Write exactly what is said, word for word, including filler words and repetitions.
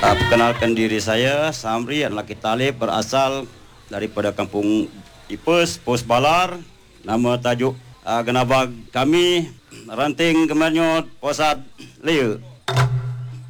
Uh, perkenalkan diri saya, Samri adalah lelaki talib berasal daripada kampung Ipes, Pos Balar. Nama tajuk uh, genabag kami Ranting Gemernyot Posat Lea.